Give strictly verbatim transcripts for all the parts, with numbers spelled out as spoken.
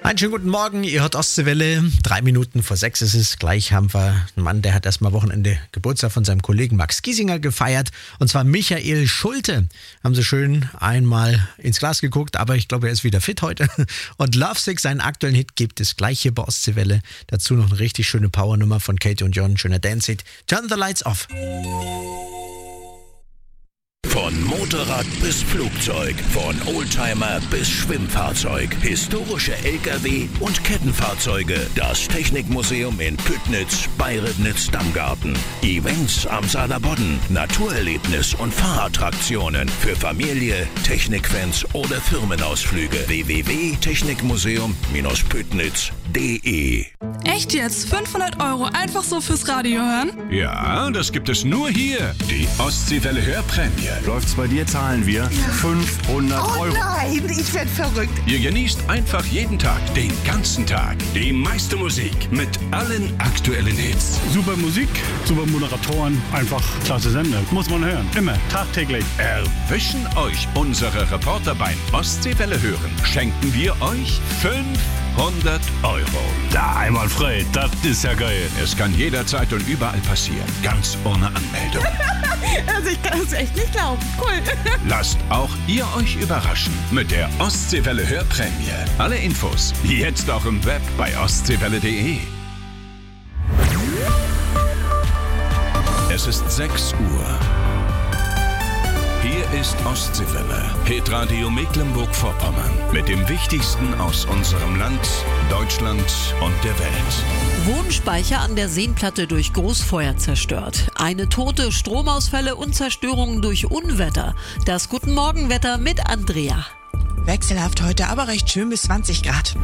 Einen schönen guten Morgen, ihr hört Ostseewelle. Drei Minuten vor sechs ist es. Gleich haben wir einen Mann, der hat erstmal Wochenende Geburtstag von seinem Kollegen Max Giesinger gefeiert. Und zwar Michael Schulte. Haben sie schön einmal ins Glas geguckt, aber ich glaube, er ist wieder fit heute. Und Lovesick, seinen aktuellen Hit, gibt es gleich hier bei Ostseewelle. Dazu noch eine richtig schöne Powernummer von Katie und John. Schöner Dance-Hit. Turn the Lights Off. Von Motorrad bis Flugzeug, von Oldtimer bis Schwimmfahrzeug, historische L K W und Kettenfahrzeuge. Das Technikmuseum in Püttnitz bei Ribnitz-Damgarten. Events am Saarlandbodden, Naturerlebnis und Fahrattraktionen für Familie, Technikfans oder Firmenausflüge. w w w punkt technikmuseum Püttnitz punkt de. Echt jetzt? fünfhundert Euro einfach so fürs Radio hören? Ja, das gibt es nur hier. Die Ostseewelle Hörprämie. Läuft's bei dir, zahlen wir ja. fünfhundert Euro. Oh nein, ich werd verrückt. Ihr genießt einfach jeden Tag, den ganzen Tag, die meiste Musik mit allen aktuellen Hits. Super Musik, super Moderatoren, einfach klasse Sender. Muss man hören, immer, tagtäglich. Erwischen euch unsere Reporter beim Ostseewelle hören. Schenken wir euch fünfhundert Euro. Da einwandfrei, das ist ja geil. Es kann jederzeit und überall passieren, ganz ohne Anmeldung. Also ich kann es echt nicht glauben. Cool. Lasst auch ihr euch überraschen mit der Ostseewelle Hörprämie. Alle Infos jetzt auch im Web bei ostseewelle punkt de. Es ist sechs Uhr. Hier ist Ostseewelle, Hitradio Mecklenburg-Vorpommern. Mit dem Wichtigsten aus unserem Land, Deutschland und der Welt. Wohnspeicher an der Seenplatte durch Großfeuer zerstört. Eine Tote, Stromausfälle und Zerstörungen durch Unwetter. Das Guten Morgen-Wetter mit Andrea. Wechselhaft heute, aber recht schön bis zwanzig Grad.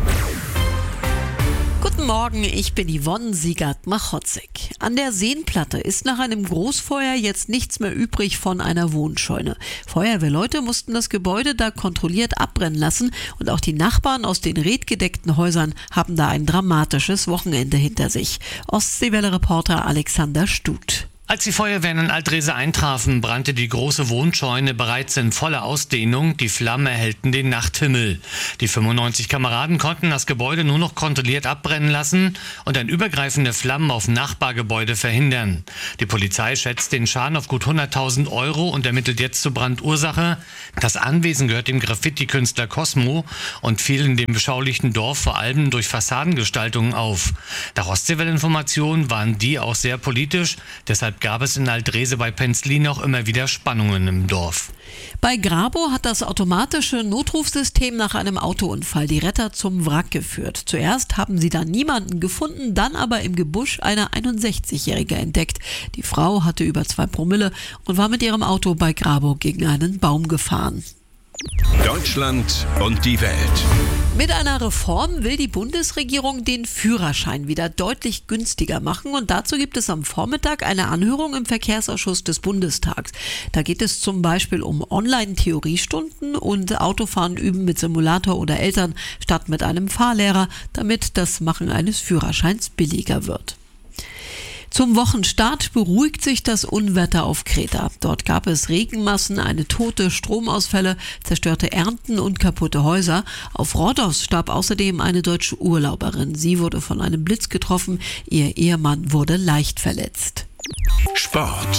Guten Morgen, ich bin Yvonne Siegert-Machotzig. An der Seenplatte ist nach einem Großfeuer jetzt nichts mehr übrig von einer Wohnscheune. Feuerwehrleute mussten das Gebäude da kontrolliert abbrennen lassen und auch die Nachbarn aus den redgedeckten Häusern haben da ein dramatisches Wochenende hinter sich. Ostseewelle-Reporter Alexander Stut. Als die Feuerwehren in Altrese eintrafen, brannte die große Wohnscheune bereits in voller Ausdehnung. Die Flammen erhellten den Nachthimmel. Die fünfundneunzig Kameraden konnten das Gebäude nur noch kontrolliert abbrennen lassen und ein Übergreifen der Flammen auf Nachbargebäude verhindern. Die Polizei schätzt den Schaden auf gut hunderttausend Euro und ermittelt jetzt zur Brandursache. Das Anwesen gehört dem Graffiti-Künstler Cosmo und fiel in dem beschaulichen Dorf vor allem durch Fassadengestaltungen auf. Nach Ostseewelle-Informationen waren die auch sehr politisch, deshalb gab es in Altrese bei Penzlin auch immer wieder Spannungen im Dorf. Bei Grabow hat das automatische Notrufsystem nach einem Autounfall die Retter zum Wrack geführt. Zuerst haben sie da niemanden gefunden, dann aber im Gebüsch eine einundsechzigjährige entdeckt. Die Frau hatte über zwei Promille und war mit ihrem Auto bei Grabow gegen einen Baum gefahren. Deutschland und die Welt. Mit einer Reform will die Bundesregierung den Führerschein wieder deutlich günstiger machen und dazu gibt es am Vormittag eine Anhörung im Verkehrsausschuss des Bundestags. Da geht es zum Beispiel um Online-Theoriestunden und Autofahren üben mit Simulator oder Eltern statt mit einem Fahrlehrer, damit das Machen eines Führerscheins billiger wird. Zum Wochenstart beruhigt sich das Unwetter auf Kreta. Dort gab es Regenmassen, eine Tote, Stromausfälle, zerstörte Ernten und kaputte Häuser. Auf Rhodos starb außerdem eine deutsche Urlauberin. Sie wurde von einem Blitz getroffen, ihr Ehemann wurde leicht verletzt. Sport.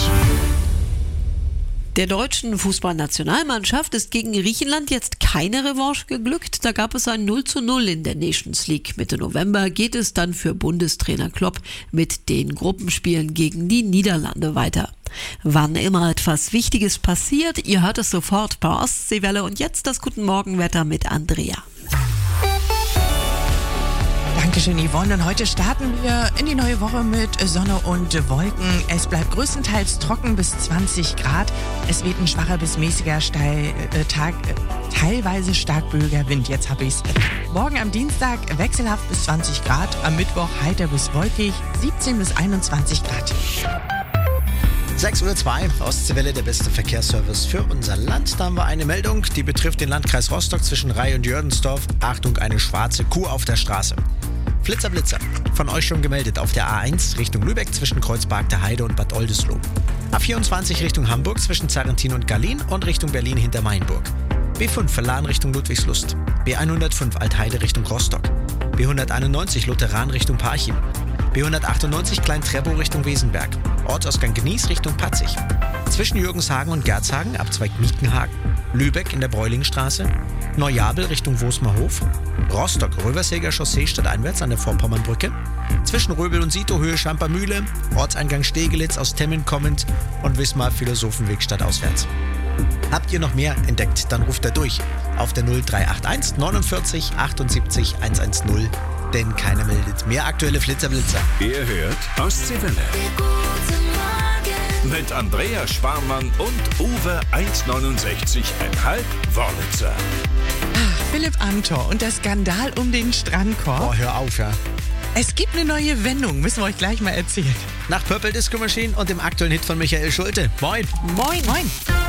Der deutschen Fußballnationalmannschaft ist gegen Griechenland jetzt keine Revanche geglückt. Da gab es ein null zu null in der Nations League. Mitte November geht es dann für Bundestrainer Klopp mit den Gruppenspielen gegen die Niederlande weiter. Wann immer etwas Wichtiges passiert, ihr hört es sofort bei Ostseewelle und jetzt das Guten Morgen-Wetter mit Andrea. Dankeschön, Yvonne. Und heute starten wir in die neue Woche mit Sonne und Wolken. Es bleibt größtenteils trocken bis zwanzig Grad. Es weht ein schwacher bis mäßiger steil, äh, Tag, äh, teilweise stark böiger Wind. Jetzt hab ich's. Morgen am Dienstag wechselhaft bis zwanzig Grad. Am Mittwoch heiter bis wolkig, siebzehn bis einundzwanzig Grad. sechs Uhr zwei, Ostseewelle, der beste Verkehrsservice für unser Land. Da haben wir eine Meldung, die betrifft den Landkreis Rostock zwischen Rai und Jördensdorf. Achtung, eine schwarze Kuh auf der Straße. Flitzer, Blitzer. Von euch schon gemeldet auf der A eins Richtung Lübeck zwischen Kreuzberg der Heide und Bad Oldesloe. A vierundzwanzig Richtung Hamburg zwischen Zarrentin und Gallien und Richtung Berlin hinter Mainburg. B fünf Verlan Richtung Ludwigslust. B hundertfünf Altheide Richtung Rostock. B hunderteinundneunzig Lutheran Richtung Parchim. B hundertachtundneunzig Klein-Treppow Richtung Wesenberg. Ortsausgang Genieß Richtung Patzig. Zwischen Jürgenshagen und Gerzhagen, Abzweig Miekenhagen. Lübeck in der Bräulingstraße. Neujabel Richtung Wosmerhof. Rostock, Röversäger Chaussee stadteinwärts an der Vorpommernbrücke. Zwischen Röbel und Sito Höhe Schampermühle. Ortseingang Stegelitz aus Temmin kommend und Wismar Philosophenweg stadtauswärts. Habt ihr noch mehr entdeckt, dann ruft er durch auf der null drei acht eins neunundvierzig achtundsiebzig hundertzehn, denn keiner meldet mehr aktuelle Flitzerblitzer. Ihr hört Ostseewelle. Mit Andrea Schwarmann und Uwe eins neunundsechzig Komma fünf Wörlitzer. Ach, Philipp Amthor und der Skandal um den Strandkorb. Boah, hör auf, ja. Es gibt eine neue Wendung, müssen wir euch gleich mal erzählen. Nach Purple Disco Machine und dem aktuellen Hit von Michael Schulte. Moin. Moin, moin.